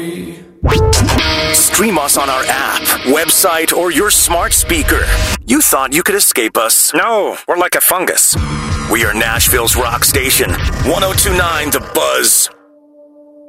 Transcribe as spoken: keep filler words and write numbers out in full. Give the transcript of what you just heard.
Stream us on our app, website, or your smart speaker. You thought you could escape us. No, we're like a fungus. We are Nashville's rock station, one oh two point nine The Buzz.